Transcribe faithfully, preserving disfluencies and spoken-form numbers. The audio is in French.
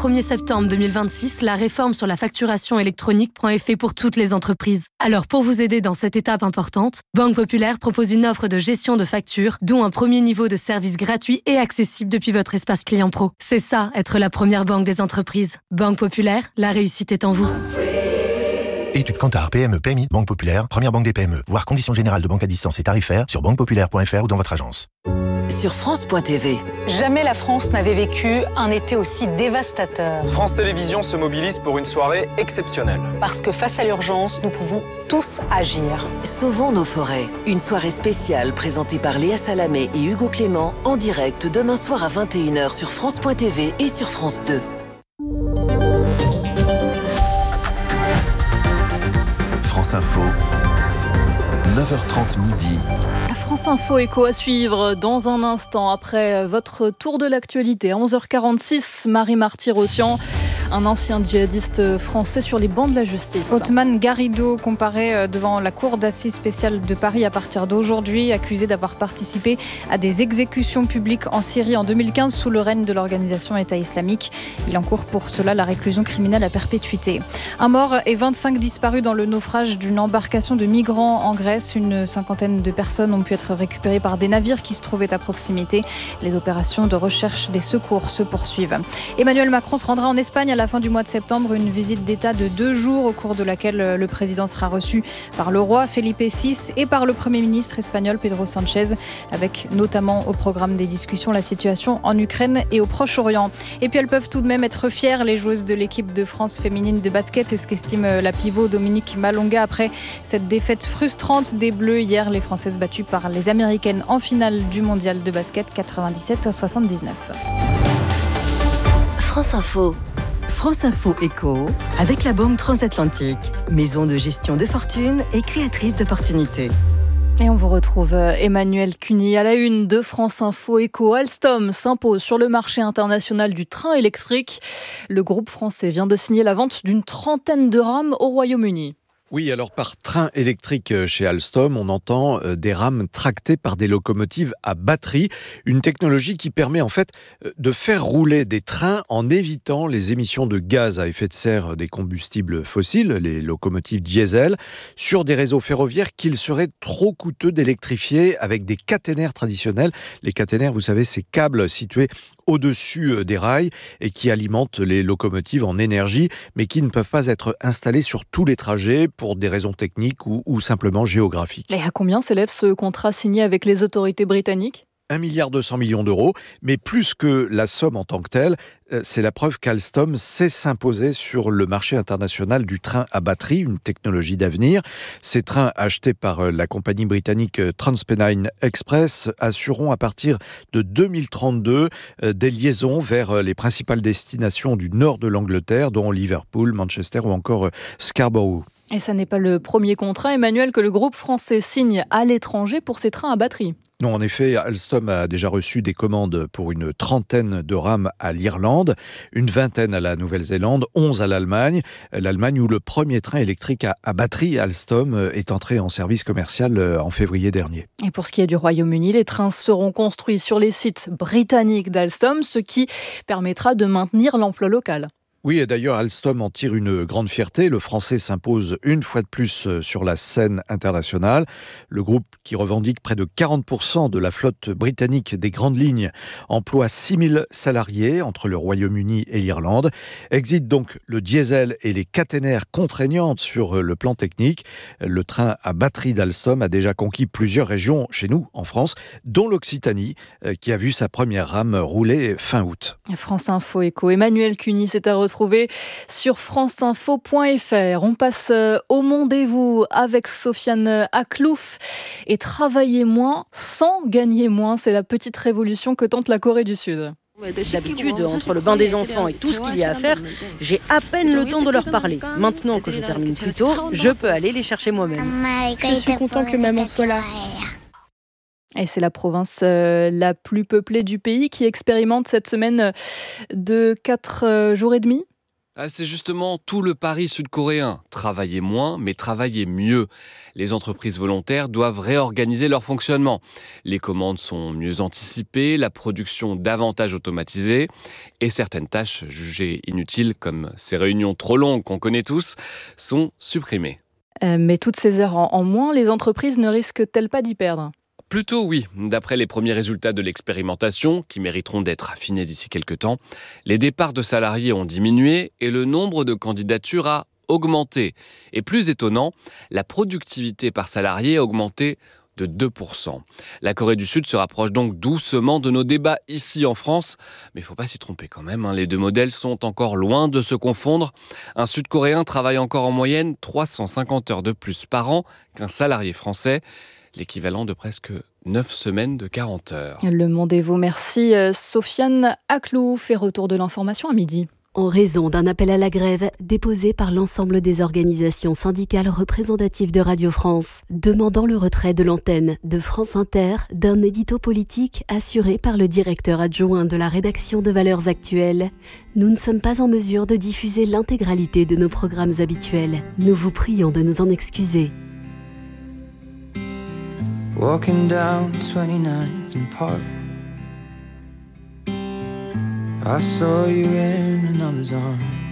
premier septembre deux mille vingt-six, la réforme sur la facturation électronique prend effet pour toutes les entreprises. Alors pour vous aider dans cette étape importante, Banque Populaire propose une offre de gestion de factures, dont un premier niveau de service gratuit et accessible depuis votre espace client pro. C'est ça, être la première banque des entreprises. Banque Populaire, la réussite est en vous. Étude Kantar, P M E, P M I, Banque Populaire, première banque des P M E. Voir conditions générales de banque à distance et tarifaires sur banque populaire point f r ou dans votre agence. Sur France point T V. Jamais la France n'avait vécu un été aussi dévastateur. France Télévisions se mobilise pour une soirée exceptionnelle. Parce que face à l'urgence, nous pouvons tous agir. Sauvons nos forêts. Une soirée spéciale présentée par Léa Salamé et Hugo Clément en direct demain soir à vingt et une heures sur France point T V et sur France deux. France Info, neuf heures trente midi. France Info Éco à suivre dans un instant après votre tour de l'actualité. À onze heures quarante-six, Marie Marty-Rossian, un ancien djihadiste français sur les bancs de la justice. Othman Garrido comparé devant la cour d'assises spéciale de Paris à partir d'aujourd'hui, accusé d'avoir participé à des exécutions publiques en Syrie en deux mille quinze sous le règne de l'organisation État islamique. Il encourt pour cela la réclusion criminelle à perpétuité. Un mort et vingt-cinq disparus dans le naufrage d'une embarcation de migrants en Grèce. Une cinquantaine de personnes ont pu être récupérées par des navires qui se trouvaient à proximité. Les opérations de recherche des secours se poursuivent. Emmanuel Macron se rendra en Espagne à la fin du mois de septembre, une visite d'État de deux jours au cours de laquelle le président sera reçu par le roi Felipe six et par le Premier ministre espagnol Pedro Sánchez, avec notamment au programme des discussions la situation en Ukraine et au Proche-Orient. Et puis elles peuvent tout de même être fières, les joueuses de l'équipe de France féminine de basket, c'est ce qu'estime la pivot Dominique Malonga après cette défaite frustrante des Bleus hier, les Françaises battues par les Américaines en finale du mondial de basket quatre-vingt-dix-sept à soixante-dix-neuf. France Info. France Info Éco, avec la Banque Transatlantique, maison de gestion de fortune et créatrice d'opportunités. Et on vous retrouve Emmanuel Cuny à la une de France Info Éco. Alstom s'impose sur le marché international du train électrique. Le groupe français vient de signer la vente d'une trentaine de rames au Royaume-Uni. Oui, alors par train électrique chez Alstom, on entend des rames tractées par des locomotives à batterie, une technologie qui permet en fait de faire rouler des trains en évitant les émissions de gaz à effet de serre des combustibles fossiles, les locomotives diesel, sur des réseaux ferroviaires qu'il serait trop coûteux d'électrifier avec des caténaires traditionnels. Les caténaires, vous savez, ces câbles situés au-dessus des rails et qui alimentent les locomotives en énergie, mais qui ne peuvent pas être installés sur tous les trajets pour des raisons techniques ou, ou simplement géographiques. Et à combien s'élève ce contrat signé avec les autorités britanniques ? un milliard deux cents millions d'euros, mais plus que la somme en tant que telle, c'est la preuve qu'Alstom sait s'imposer sur le marché international du train à batterie, une technologie d'avenir. Ces trains achetés par la compagnie britannique TransPennine Express assureront à partir de deux mille trente-deux des liaisons vers les principales destinations du nord de l'Angleterre, dont Liverpool, Manchester ou encore Scarborough. Et ça n'est pas le premier contrat, Emmanuel, que le groupe français signe à l'étranger pour ses trains à batterie. Non, en effet, Alstom a déjà reçu des commandes pour une trentaine de rames à l'Irlande, une vingtaine à la Nouvelle-Zélande, onze à l'Allemagne. L'Allemagne où le premier train électrique à, à batterie Alstom est entré en service commercial en février dernier. Et pour ce qui est du Royaume-Uni, les trains seront construits sur les sites britanniques d'Alstom, ce qui permettra de maintenir l'emploi local. Oui, et d'ailleurs, Alstom en tire une grande fierté. Le français s'impose une fois de plus sur la scène internationale. Le groupe, qui revendique près de quarante pour cent de la flotte britannique des grandes lignes, emploie six mille salariés entre le Royaume-Uni et l'Irlande, exit donc le diesel et les caténaires contraignantes sur le plan technique. Le train à batterie d'Alstom a déjà conquis plusieurs régions chez nous, en France, dont l'Occitanie, qui a vu sa première rame rouler fin août. France Info Éco, Emmanuel Cuny, c'est à retrouver sur franceinfo point f r. On passe au Mondez-vous avec Sofiane Aklouf. Et travailler moins sans gagner moins, c'est la petite révolution que tente la Corée du Sud. D'habitude, entre le bain des enfants et tout ce qu'il y a à faire, j'ai à peine le temps de leur parler. Maintenant que je termine plus tôt, je peux aller les chercher moi-même. Je suis content que maman soit là. Et c'est la province euh, la plus peuplée du pays qui expérimente cette semaine de quatre euh, jours et demi. Ah, c'est justement tout le pari sud-coréen. Travailler moins, mais travailler mieux. Les entreprises volontaires doivent réorganiser leur fonctionnement. Les commandes sont mieux anticipées, la production davantage automatisée et certaines tâches jugées inutiles, comme ces réunions trop longues qu'on connaît tous, sont supprimées. Euh, mais toutes ces heures en, en moins, les entreprises ne risquent-elles pas d'y perdre ? Plutôt oui, d'après les premiers résultats de l'expérimentation, qui mériteront d'être affinés d'ici quelques temps, les départs de salariés ont diminué et le nombre de candidatures a augmenté. Et plus étonnant, la productivité par salarié a augmenté de deux pour cent. La Corée du Sud se rapproche donc doucement de nos débats ici en France, mais il ne faut pas s'y tromper quand même, hein. Les deux modèles sont encore loin de se confondre. Un Sud-Coréen travaille encore en moyenne trois cent cinquante heures de plus par an qu'un salarié français, l'équivalent de presque neuf semaines de quarante heures. Le Monde est vous, merci Sofiane Aklouf, et retour de l'information à midi. En raison d'un appel à la grève déposé par l'ensemble des organisations syndicales représentatives de Radio France, demandant le retrait de l'antenne de France Inter d'un édito politique assuré par le directeur adjoint de la rédaction de Valeurs Actuelles, nous ne sommes pas en mesure de diffuser l'intégralité de nos programmes habituels. Nous vous prions de nous en excuser. Walking down twenty-ninth and Park, I saw you in another's arms.